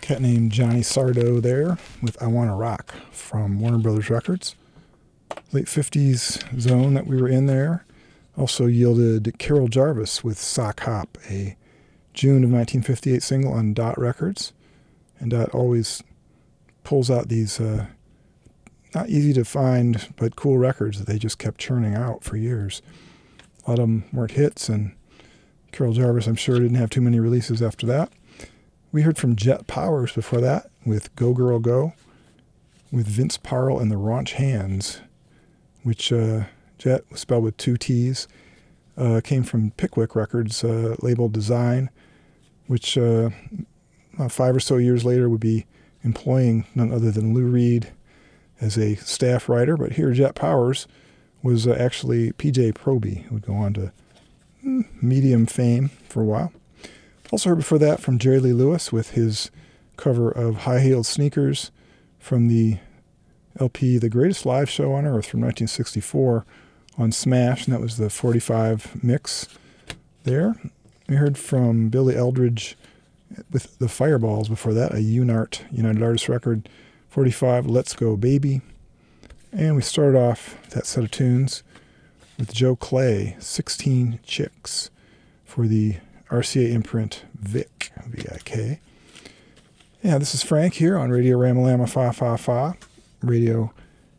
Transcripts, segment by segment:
cat named Johnny Sardo there with I Wanna Rock from Warner Brothers Records. Late 50s zone that we were in there also yielded Carol Jarvis with Sock Hop, a June of 1958 single on Dot Records. And Dot always pulls out these not easy to find but cool records that they just kept churning out for years. A lot of them weren't hits, and Carol Jarvis, I'm sure, didn't have too many releases after that. We heard from Jet Powers before that with Go Girl Go, with Vince Parle and the Raunch Hands, which Jet was spelled with 2 T's, came from Pickwick Records, labeled Design, which 5 or so years later would be employing none other than Lou Reed as a staff writer. But here Jet Powers was actually PJ Proby, who would go on to medium fame for a while. Also heard before that from Jerry Lee Lewis with his cover of High Heeled Sneakers from the LP The Greatest Live Show on Earth from 1964 on Smash, and that was the 45 mix there. We heard from Billy Eldridge with the Fireballs before that, a Unart, United Artists record, 45, Let's Go Baby. And we started off that set of tunes with Joe Clay, 16 Chicks, for the RCA imprint Vic, V-I-K. Yeah, this is Frank here on Radio Ramalama Fa Fa Fa, Radio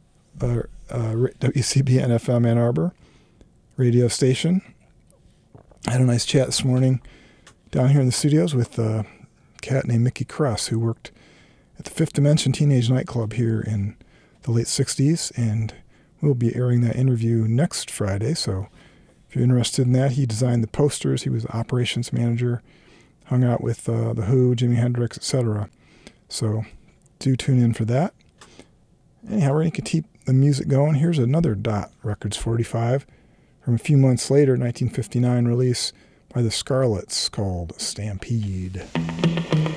WCBN FM Ann Arbor radio station. I had a nice chat this morning down here in the studios with a cat named Mickey Kress, who worked at the Fifth Dimension Teenage Nightclub here in the late 60s, and we'll be airing that interview next Friday, so if you're interested in that, he designed the posters, he was the operations manager, hung out with The Who, Jimi Hendrix, etc. So do tune in for that. Anyhow, we're going to keep the music going. Here's another Dot Records 45 from a few months later, 1959 release by the Scarlets called Stampede.